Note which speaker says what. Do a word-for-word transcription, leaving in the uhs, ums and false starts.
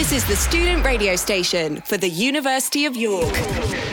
Speaker 1: This is the student radio station for the University of York.